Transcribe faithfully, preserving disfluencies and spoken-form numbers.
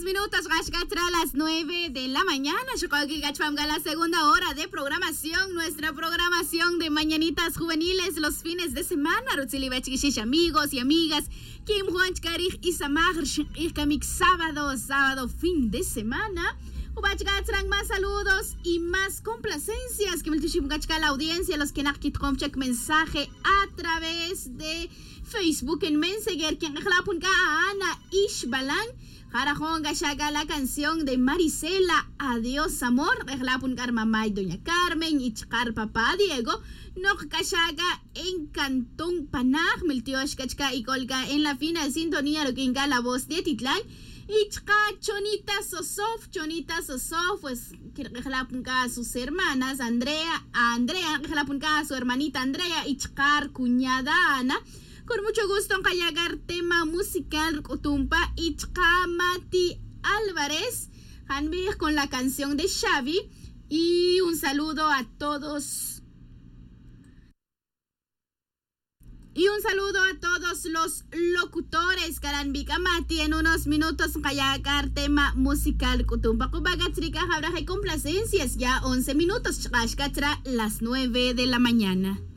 minutos, Gashgatra, a las nueve de la mañana. Shokoki Gachpamga, la segunda hora de programación. Nuestra programación de mañanitas juveniles los fines de semana. Rutzilibachkishish, amigos y amigas. Kim Juan Chkarij y Samaj, Kamik, sábado, sábado, fin de semana. Ubachgatrang, más saludos y más complacencias. Que multishimgachka la audiencia, los que nakitkomchak mensaje a través de Facebook en Menseguer, quien ejlapunka a Ana Ishbalan. Jarajón Gashaga, la canción de Marisela, Adiós Amor, ejlapunka mamá y doña Carmen, y chkar papá Diego. Nok Gashaga en Cantón Panaj, Miltiosh Kachka y Colga en la fina sintonía, lo que inga la voz de Titlán. Ichka Chonita Sosof, Chonita Sosof, pues que ejlapunka a sus hermanas, Andrea, a Andrea, ejlapunka a su hermanita Andrea, Ichkar cuñada Ana. Con mucho gusto en Kayagar, tema musical Kutumpa Ichka Mati Álvarez, Hanbig con la canción de Xavi. Y un saludo a todos. Y un saludo a todos los locutores. Karanbika Mati, en unos minutos en Kayagar, tema musical Kutumpa. Kubagatrika, habrá complacencias, ya once minutos. Chashkatra, las nueve de la mañana.